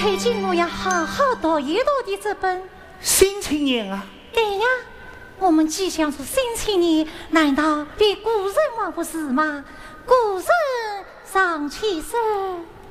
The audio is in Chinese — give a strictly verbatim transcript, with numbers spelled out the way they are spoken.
推荐我要好好读一读的这本《 新青年》啊。 对呀，我们既想做新青年，难道比古人还不是吗？古人尚气盛。